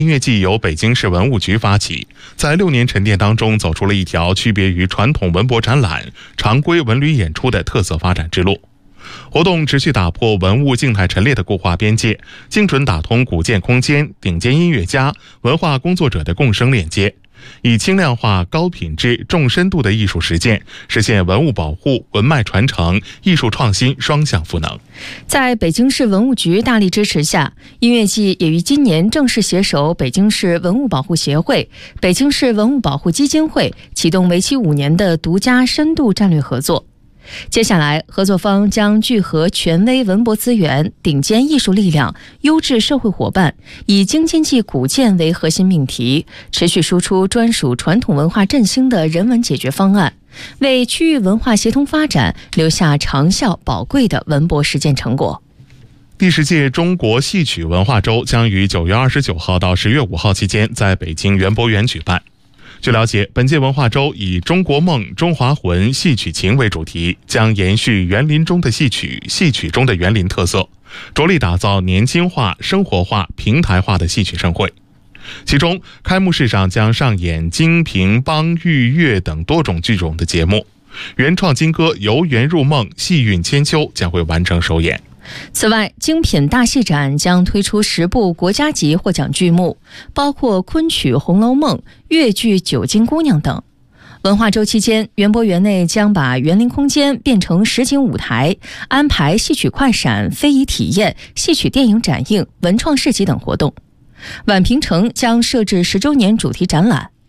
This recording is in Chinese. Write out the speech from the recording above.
音乐季由北京市文物局发起，在6年沉淀当中，走出了一条区别于传统文博展览、常规文旅演出的特色发展之路。活动持续打破文物静态陈列的固化边界，精准打通古建空间、顶尖音乐家、文化工作者的共生链接，以轻量化、高品质、重深度的艺术实践，实现文物保护、文脉传承、艺术创新双向赋能。 在北京市文物局大力支持下，音乐季也于今年正式携手北京市文物保护协会、北京市文物保护基金会，启动为期5年的独家深度战略合作。接下来，合作方将聚合权威文博资源、顶尖艺术力量、优质社会伙伴，以京津冀古建为核心命题，持续输出专属传统文化振兴的人文解决方案，为区域文化协同发展留下长效宝贵的文博实践成果。 第10届中国戏曲文化周将于9月29号到10月5号期间在北京园博园举办。据了解，本届文化周以中国梦、中华魂、戏曲情为主题，将延续园林中的戏曲、戏曲中的园林特色，着力打造年轻化、生活化、平台化的戏曲盛会。其中，开幕式上将上演京评、梆、豫、越等多种剧种的节目，原创金歌《游园入梦》、戏韵千秋将会完成首演。 此外，精品大戏展将推出10部国家级获奖剧目，包括昆曲《红楼梦》、越剧《九金姑娘》等。文化周期间，园博园内将把园林空间变成实景舞台，安排戏曲快闪、非遗体验、戏曲电影展映、文创市集等活动。宛平城将设置10周年主题展览。